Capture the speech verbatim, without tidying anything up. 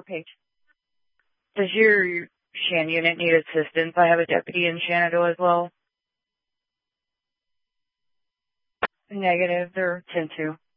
page. Does your Shan unit need assistance? I have a deputy in Shenandoah as well. Negative, they're ten two.